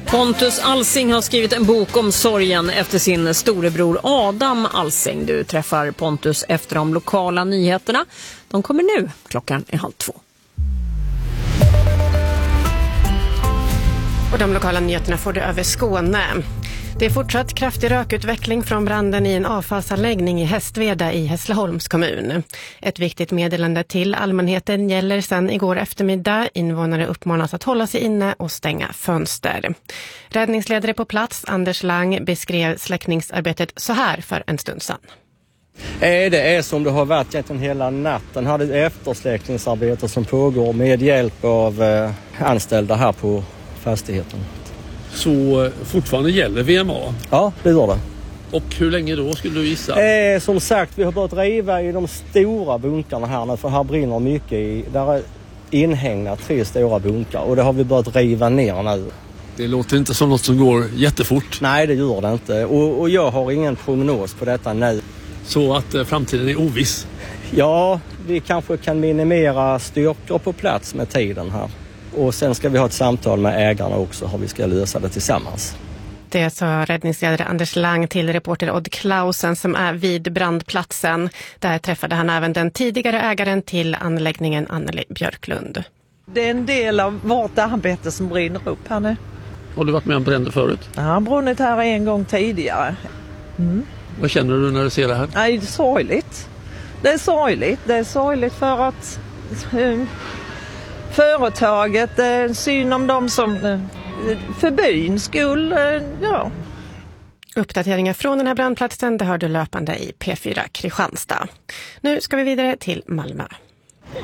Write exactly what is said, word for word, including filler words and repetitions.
Pontus Alsing har skrivit en bok om sorgen efter sin storebror Adam Alsing. Du träffar Pontus efter de lokala nyheterna. De kommer nu, klockan är halv två. Och de lokala nyheterna får du över Skåne. Det är fortsatt kraftig rökutveckling från branden i en avfallsanläggning i Hästveda i Hässleholms kommun. Ett viktigt meddelande till allmänheten gäller sedan igår eftermiddag. Invånare uppmanas att hålla sig inne och stänga fönster. Räddningsledare på plats, Anders Lang, beskrev släckningsarbetet så här för en stund sedan. Det är som det har varit egentligen hela natten. Här är ett eftersläckningsarbete som pågår med hjälp av anställda här på fastigheten. Så fortfarande gäller V M A? Ja, det gör det. Och hur länge då skulle du gissa? Eh, som sagt, vi har börjat riva i de stora bunkarna här nu, för här brinner mycket i. Där är inhägnat tre stora bunkar och det har vi börjat riva ner nu. Det låter inte som något som går jättefort. Nej, det gör det inte. Och, och jag har ingen prognos på detta nu. Så att eh, framtiden är oviss? Ja, vi kanske kan minimera styrkor på plats med tiden här. Och sen ska vi ha ett samtal med ägarna också, hur vi ska lösa det tillsammans. Det sa räddningsledare Anders Lang till reporter Odd Klausen som är vid brandplatsen. Där träffade han även den tidigare ägaren till anläggningen, Anneli Björklund. Det är en del av vårt arbete som brinner upp här nu. Har du varit med om bränder förut? Ja, jag har brunnit här en gång tidigare. Mm. Vad känner du när du ser det här? Nej, det är sorgligt. Det är sorgligt. Det är sorgligt för att uh, företaget, det är synd om dem som uh, för byns skull, uh, ja. Uppdateringar från den här brandplatsen, det hör du löpande i P fyra Kristianstad. Nu ska vi vidare till Malmö.